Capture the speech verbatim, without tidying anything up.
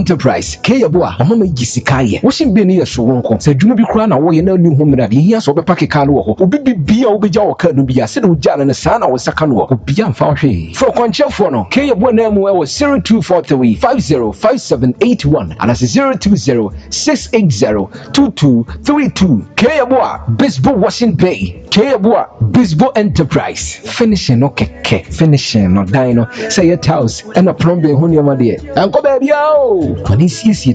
Enterprise Kayabua Mama Gisikaye washing be near Shonko said Junubi Krana or you know new home that he has over Pakikano who be be Obeja or Kadubia said with Jan and the son or Sakano who began Fashi for Concha Fono Kayabua Nemo was zero two four three five zero five seven eight one and as zero two zero six eight zero two two three two Kayabua Bisbo Washing Bay Kayabua Bisbo Enterprise finishing okay finishing or dino say a house and a problem Hunia Madia and go baby. When he sees you